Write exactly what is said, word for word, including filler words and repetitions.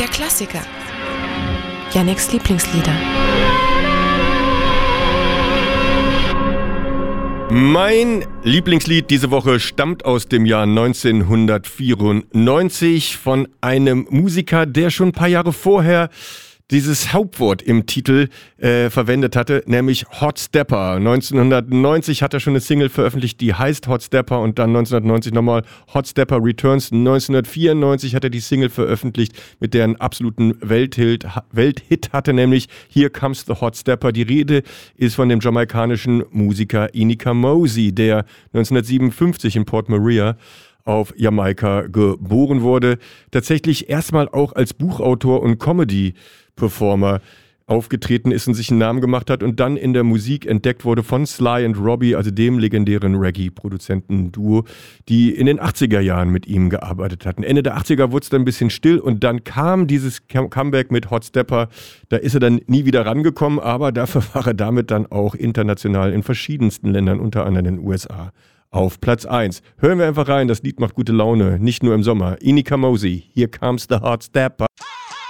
Der Klassiker. Yannicks Lieblingslieder. Mein Lieblingslied diese Woche stammt aus dem Jahr neunzehnhundertvierundneunzig von einem Musiker, der schon ein paar Jahre vorher dieses Hauptwort im Titel äh, verwendet hatte, nämlich Hot Stepper. neunzehnhundertneunzig hat er schon eine Single veröffentlicht, die heißt Hot Stepper, und dann neunzehnhundertneunzig nochmal Hot Stepper Returns. neunzehnhundertvierundneunzig hat er die Single veröffentlicht, mit der einen absoluten Welthit, Welthit hatte, nämlich Here Comes the Hot Stepper. Die Rede ist von dem jamaikanischen Musiker Inika Mosey, der neunzehnhundertsiebenundfünfzig in Port Maria auf Jamaika geboren wurde. Tatsächlich erstmal auch als Buchautor und Comedy-Performer aufgetreten ist und sich einen Namen gemacht hat und dann in der Musik entdeckt wurde von Sly and Robbie, also dem legendären Reggae-Produzenten-Duo, die in den achtziger Jahren mit ihm gearbeitet hatten. Ende der achtziger wurde es dann ein bisschen still und dann kam dieses Comeback mit Hot Stepper. Da ist er dann nie wieder rangekommen, aber dafür war er damit dann auch international in verschiedensten Ländern, unter anderem in den U S A, auf Platz eins. Hören wir einfach rein, das Lied macht gute Laune, nicht nur im Sommer. Inika Mosey, Here Comes the Hot Stepper.